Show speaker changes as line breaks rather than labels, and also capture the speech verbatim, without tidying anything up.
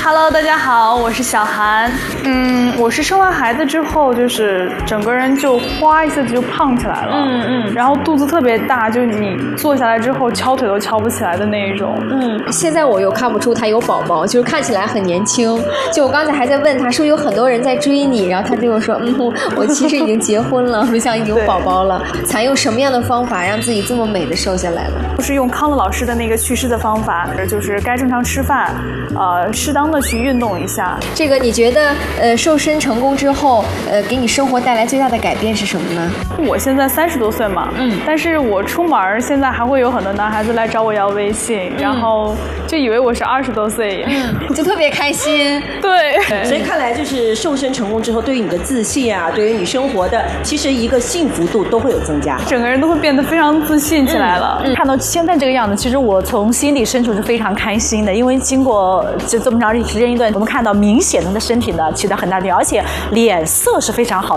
Hello， 大家好，我是小韩。嗯，我是生完孩子之后，就是整个人就哗一下子就胖起来了。嗯嗯。然后肚子特别大，就你坐下来之后敲腿都敲不起来的那一种。
嗯。现在我又看不出他有宝宝，就是看起来很年轻。就我刚才还在问他，是不是有很多人在追你？然后他对我说，嗯，我其实已经结婚了，没想到有宝宝了。采用什么样的方法让自己这么美的瘦下来了？
就是用康乐老师的那个祛湿的方法，就是该正常吃饭，呃，适当的去运动一下。
这个你觉得，呃，瘦身成功之后，呃，给你生活带来最大的改变是什么呢？
我现在三十多岁嘛，嗯，但是我出门现在还会有很多男孩子来找我要微信，嗯、然后就以为我是二十多岁，
嗯，就特别开心。
对，
所以看来就是瘦身成功之后，对于你的自信啊，对于你生活的其实一个幸福度都会有增加，
整个人都会变得非常自信起来了。
嗯嗯、看到现在这个样子，其实我从心里深处是非常开心的，因为经过这这么长时间一段，我们看到明显的身体呢起到很大的，而且脸色是非常好的。